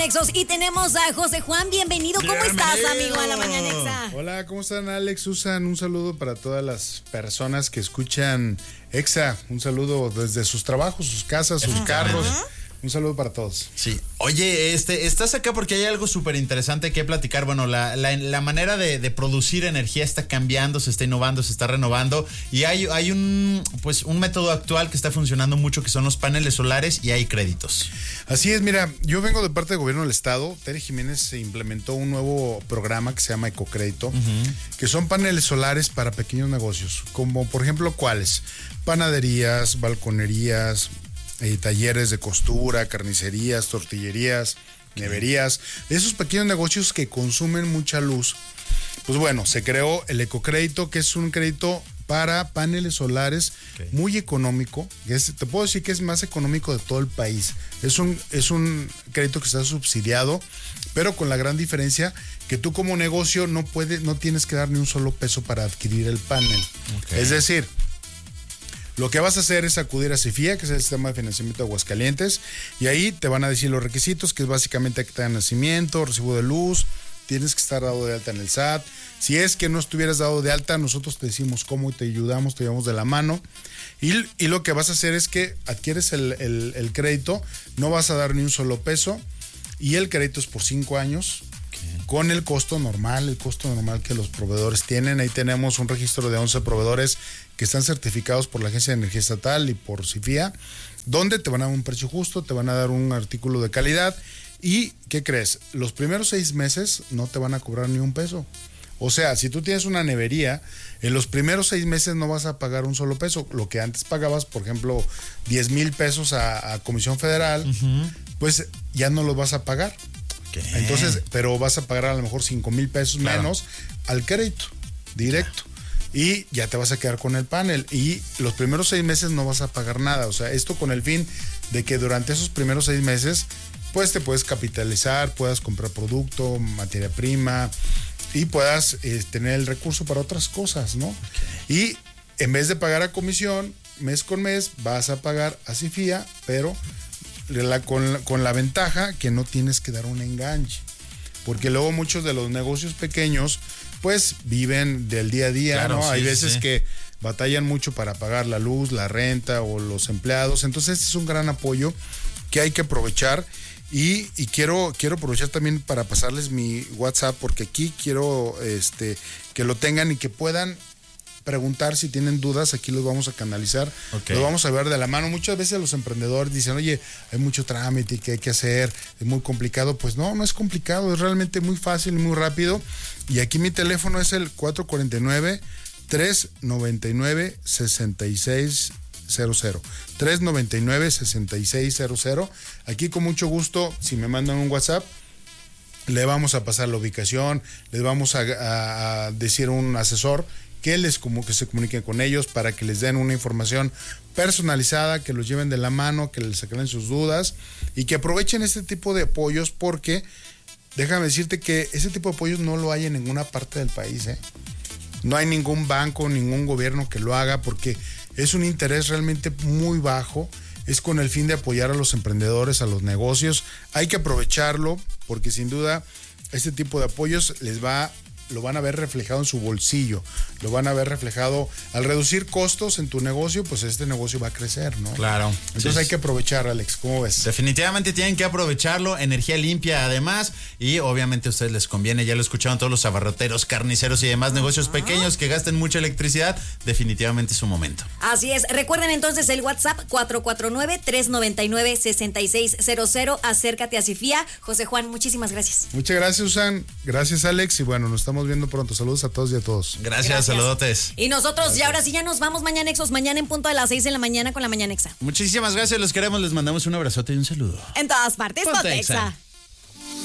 Y tenemos a José Juan, bienvenido. ¿Cómo estás, amigo, a la Mañanexa? Hola, ¿cómo están, Alex, Susan? Un saludo para todas las personas que escuchan Exa. Un saludo desde sus trabajos, sus casas, sus carros. Un saludo para todos. Sí. Oye, estás acá porque hay algo súper interesante que platicar. Bueno, la manera de producir energía está cambiando, se está innovando, se está renovando. Y hay un método actual que está funcionando mucho, que son los paneles solares, y hay créditos. Así es, mira, yo vengo de parte del gobierno del estado. Tere Jiménez se implementó un nuevo programa que se llama Ecocrédito, que son paneles solares para pequeños negocios, como por ejemplo, ¿cuáles? Panaderías, balconerías, talleres de costura, carnicerías, tortillerías, neverías, esos pequeños negocios que consumen mucha luz. Pues bueno, se creó el Ecocrédito, que es un crédito para paneles solares muy económico. Te puedo decir que es más económico de todo el país. Es un crédito que está subsidiado, pero con la gran diferencia que tú como negocio no tienes que dar ni un solo peso para adquirir el panel. Es decir, lo que vas a hacer es acudir a CFIA, que es el Sistema de Financiamiento de Aguascalientes, y ahí te van a decir los requisitos, que es básicamente acta de nacimiento, recibo de luz, tienes que estar dado de alta en el SAT. Si es que no estuvieras dado de alta, nosotros te decimos cómo y te ayudamos, te llevamos de la mano. Y lo que vas a hacer es que adquieres el crédito, no vas a dar ni un solo peso, y el crédito es por 5 años. Con el costo normal que los proveedores tienen. Ahí tenemos un registro de 11 proveedores que están certificados por la Agencia de Energía Estatal y por CFIA, donde te van a dar un precio justo, te van a dar un artículo de calidad. ¿Y qué crees? Los primeros 6 meses no te van a cobrar ni un peso. O sea, si tú tienes una nevería, en los primeros 6 meses no vas a pagar un solo peso. Lo que antes pagabas, por ejemplo, 10,000 pesos a Comisión Federal, pues ya no los vas a pagar. Entonces, pero vas a pagar a lo mejor 5,000 pesos menos al crédito directo. Y ya te vas a quedar con el panel. Y los primeros 6 meses no vas a pagar nada. O sea, esto con el fin de que durante esos primeros 6 meses, pues te puedes capitalizar, puedas comprar producto, materia prima, y puedas tener el recurso para otras cosas, ¿no? Y en vez de pagar a comisión, mes con mes, vas a pagar a CFIA, pero con la ventaja que no tienes que dar un enganche, porque luego muchos de los negocios pequeños pues viven del día a día, claro, ¿no? Hay veces que batallan mucho para pagar la luz, la renta o los empleados. Entonces este es un gran apoyo que hay que aprovechar, y quiero aprovechar también para pasarles mi WhatsApp, porque aquí quiero que lo tengan y que puedan preguntar si tienen dudas. Aquí los vamos a canalizar, los vamos a ver de la mano. Muchas veces los emprendedores dicen, oye, hay mucho trámite que hay que hacer, es muy complicado. Pues no es complicado, es realmente muy fácil y muy rápido. Y aquí mi teléfono es el 449-399-6600. 399-6600. Aquí con mucho gusto, si me mandan un WhatsApp, le vamos a pasar la ubicación, les vamos a decir un asesor que se comuniquen con ellos para que les den una información personalizada, que los lleven de la mano, que les aclaren sus dudas y que aprovechen este tipo de apoyos, porque déjame decirte que ese tipo de apoyos no lo hay en ninguna parte del país, ¿eh? No hay ningún banco, ningún gobierno que lo haga, porque es un interés realmente muy bajo. Es con el fin de apoyar a los emprendedores, a los negocios. Hay que aprovecharlo, porque sin duda este tipo de apoyos lo van a ver reflejado en su bolsillo, lo van a ver reflejado al reducir costos en tu negocio, pues este negocio va a crecer, ¿no? Claro. Entonces hay que aprovechar, Alex, ¿cómo ves? Definitivamente tienen que aprovecharlo, energía limpia además, y obviamente a ustedes les conviene, ya lo escucharon todos los abarroteros, carniceros y demás negocios pequeños que gasten mucha electricidad, definitivamente es su momento. Así es, recuerden entonces el WhatsApp 449-399-6600, acércate a CFIA. José Juan, muchísimas gracias. Muchas gracias, Susan, gracias, Alex, y bueno, nos estamos viendo pronto. Saludos a todos y a todos. Gracias. Saludotes. Y nosotros, y ahora sí ya nos vamos, Mañanexos, mañana en punto a las 6 de la mañana con la Mañanexa. Muchísimas gracias, los queremos, les mandamos un abrazote y un saludo. En todas partes, Ponte Exa.